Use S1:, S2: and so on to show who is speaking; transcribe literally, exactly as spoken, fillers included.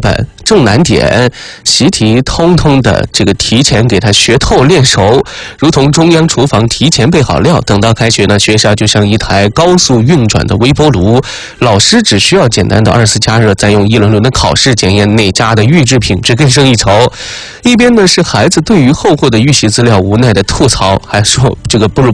S1: 本、重难点、习题，通通的这个提前给他学透练熟，如同中央厨房提前备好料，等到开学呢，学校就像一台高速运转的微波炉，老师只需要简单的二次加热，再用一轮轮的考试检验哪家的预制品质更胜一筹。一边呢是孩子对于厚厚的预习资料无奈的吐槽，还说这个不如